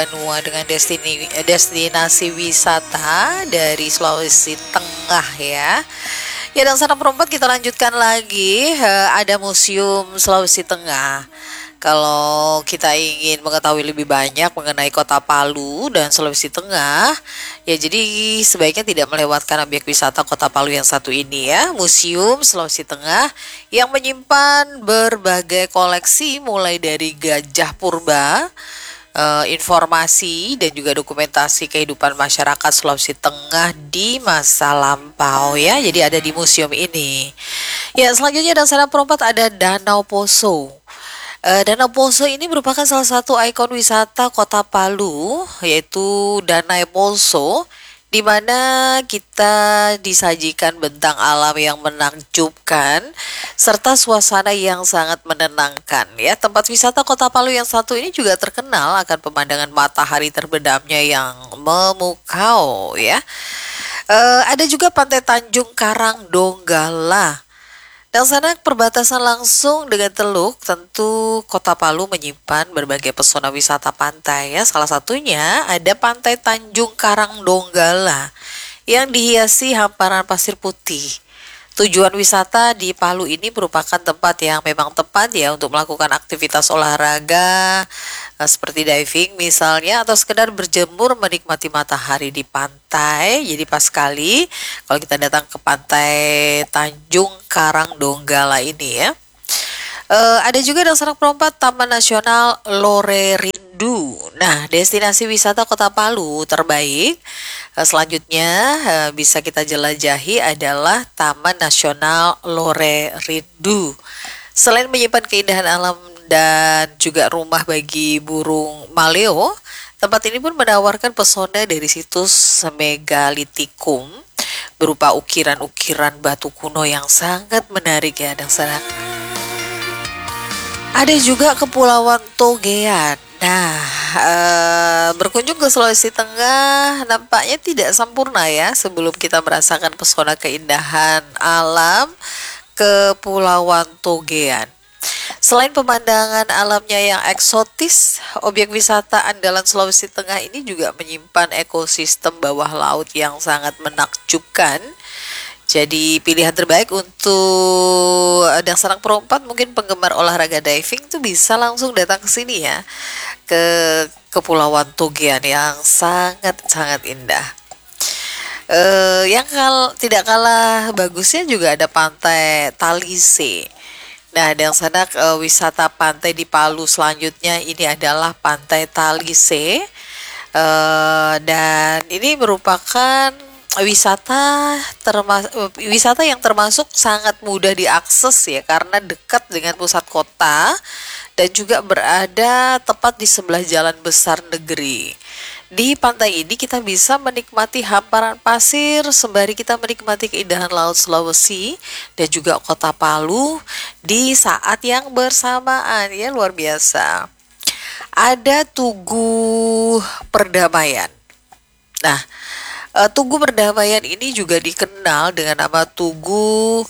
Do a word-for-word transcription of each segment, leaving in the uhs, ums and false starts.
Benua dengan destini, destinasi wisata dari Sulawesi Tengah ya. Ya, dan sana perempat kita lanjutkan lagi, eh, ada Museum Sulawesi Tengah. Kalau kita ingin mengetahui lebih banyak mengenai Kota Palu dan Sulawesi Tengah, ya jadi sebaiknya tidak melewatkan objek wisata Kota Palu yang satu ini ya, Museum Sulawesi Tengah yang menyimpan berbagai koleksi mulai dari gajah purba, eh, informasi dan juga dokumentasi kehidupan masyarakat Sulawesi Tengah di masa lampau ya. Jadi ada di museum ini. Ya, selanjutnya dan sana perempat ada Danau Poso. Eh, Danau Poso ini merupakan salah satu ikon wisata Kota Palu, yaitu Danau Poso, di mana kita disajikan bentang alam yang menakjubkan serta suasana yang sangat menenangkan ya. Tempat wisata Kota Palu yang satu ini juga terkenal akan pemandangan matahari terbenamnya yang memukau ya. Eh, ada juga Pantai Tanjung Karang Donggala. Dan sana perbatasan langsung dengan Teluk, tentu Kota Palu menyimpan berbagai pesona wisata pantai ya. Salah satunya ada Pantai Tanjung Karang Donggala yang dihiasi hamparan pasir putih. Tujuan wisata di Palu ini merupakan tempat yang memang tepat ya untuk melakukan aktivitas olahraga eh, seperti diving misalnya, atau sekedar berjemur menikmati matahari di pantai. Jadi pas sekali kalau kita datang ke Pantai Tanjung Karang Donggala ini ya. Eh, ada juga yang Sanak Perempat Taman Nasional Lore Rindu. Nah, destinasi wisata Kota Palu terbaik eh, selanjutnya eh, bisa kita jelajahi adalah Taman Nasional Lore Rindu. Selain menyimpan keindahan alam dan juga rumah bagi burung maleo, tempat ini pun menawarkan pesona dari situs megalitikum berupa ukiran-ukiran batu kuno yang sangat menarik ya, dan Sanak. Ada juga Kepulauan Togean. Nah, eh, berkunjung ke Sulawesi Tengah nampaknya tidak sempurna ya sebelum kita merasakan pesona keindahan alam Kepulauan Togean. Selain pemandangan alamnya yang eksotis, objek wisata andalan Sulawesi Tengah ini juga menyimpan ekosistem bawah laut yang sangat menakjubkan. Jadi pilihan terbaik untuk yang Sanak Perempat mungkin penggemar olahraga diving tuh bisa langsung datang ke sini ya, ke Kepulauan Togean yang sangat-sangat indah. Eh, yang kal tidak kalah bagusnya juga ada Pantai Talise. Nah, yang Sanak eh, wisata pantai di Palu selanjutnya ini adalah Pantai Talise. Eh, dan ini merupakan wisata termas wisata yang termasuk sangat mudah diakses ya, karena dekat dengan pusat kota dan juga berada tepat di sebelah jalan besar negeri. Di pantai ini kita bisa menikmati hamparan pasir sembari kita menikmati keindahan laut Sulawesi dan juga Kota Palu di saat yang bersamaan ya, luar biasa. Ada Tugu Perdamaian. Nah, Uh, Tugu Perdamaian ini juga dikenal dengan nama Tugu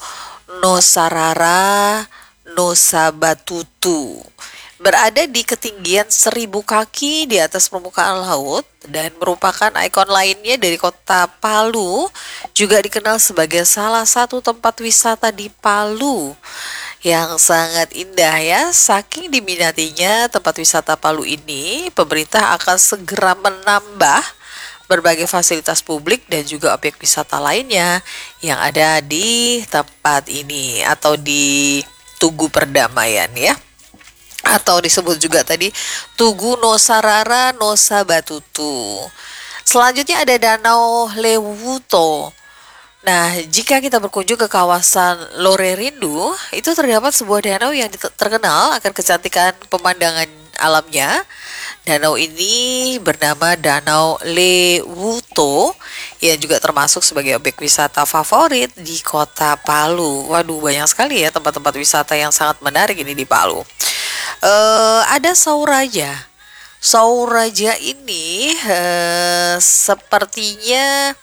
Nosarara Nosabatutu. Berada di ketinggian seribu kaki di atas permukaan laut dan merupakan ikon lainnya dari Kota Palu. Juga dikenal sebagai salah satu tempat wisata di Palu yang sangat indah ya. Saking diminatinya tempat wisata Palu ini, pemerintah akan segera menambah berbagai fasilitas publik dan juga objek wisata lainnya yang ada di tempat ini atau di Tugu Perdamaian ya, atau disebut juga tadi Tugu Nosarara Nosabatutu. Selanjutnya ada Danau Lewuto. Nah, jika kita berkunjung ke kawasan Lore Rindu, itu terdapat sebuah danau yang terkenal akan kecantikan pemandangan alamnya. Danau ini bernama Danau Lewuto yang juga termasuk sebagai objek wisata favorit di Kota Palu. Waduh, banyak sekali ya tempat-tempat wisata yang sangat menarik ini di Palu. Uh, ada Sauraja. Sauraja ini uh, sepertinya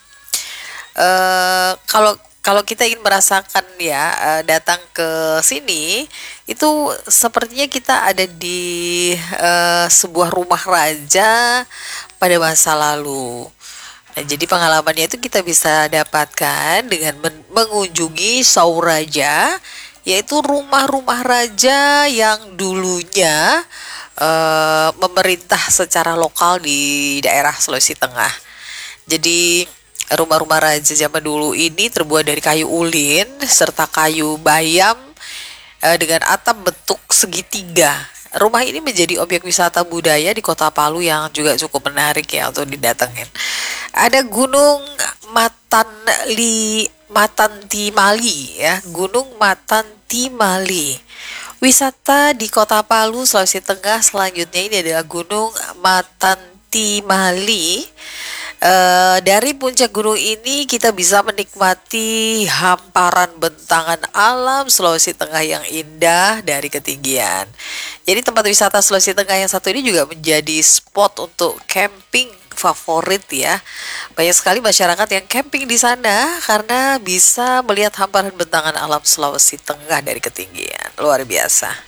uh, kalau kalau kita ingin merasakan ya uh, datang ke sini, Itu sepertinya kita ada di uh, sebuah rumah raja pada masa lalu. Nah, jadi pengalamannya itu kita bisa dapatkan dengan men- mengunjungi Sauraja, yaitu rumah-rumah raja yang dulunya uh, memerintah secara lokal di daerah Sulawesi Tengah. Jadi rumah-rumah raja zaman dulu ini terbuat dari kayu ulin serta kayu bayam eh, dengan atap bentuk segitiga. Rumah ini menjadi objek wisata budaya di Kota Palu yang juga cukup menarik ya untuk didatengin. Ada Gunung Matanli Matantimali ya, Gunung Matantimali. Wisata di Kota Palu, Sulawesi Tengah selanjutnya ini adalah Gunung Matantimali. Uh, dari puncak gunung ini kita bisa menikmati hamparan bentangan alam Sulawesi Tengah yang indah dari ketinggian. Jadi tempat wisata Sulawesi Tengah yang satu ini juga menjadi spot untuk camping favorit ya. Banyak sekali masyarakat yang camping di sana karena bisa melihat hamparan bentangan alam Sulawesi Tengah dari ketinggian. Luar biasa.